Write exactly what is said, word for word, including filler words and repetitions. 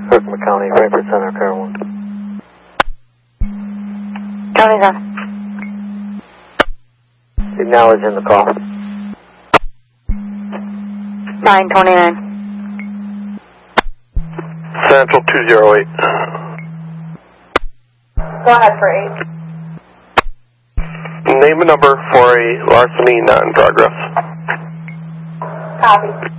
Herkimer County, Rainford Center, Car one. County's on. Acknowledging the call. nine twenty-nine. Central two zero eight. Go ahead for eight. Name a number for a larceny not in progress. Copy.